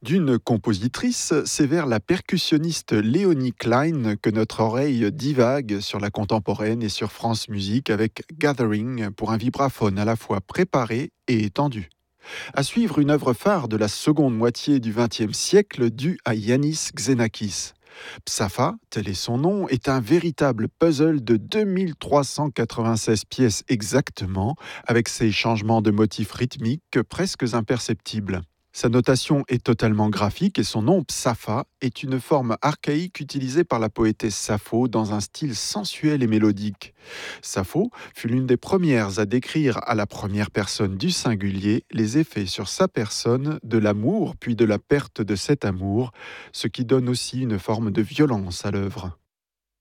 D'une compositrice, c'est vers la percussionniste Léonie Klein que notre oreille divague sur la contemporaine et sur France Musique avec Gathering pour un vibraphone à la fois préparé et étendu. À suivre une œuvre phare de la seconde moitié du XXe siècle due à Yanis Xenakis. Psafa, tel est son nom, est un véritable puzzle de 2396 pièces exactement, avec ses changements de motifs rythmiques presque imperceptibles. Sa notation est totalement graphique et son nom, Psafa, est une forme archaïque utilisée par la poétesse Sappho dans un style sensuel et mélodique. Sappho fut l'une des premières à décrire à la première personne du singulier les effets sur sa personne de l'amour puis de la perte de cet amour, ce qui donne aussi une forme de violence à l'œuvre.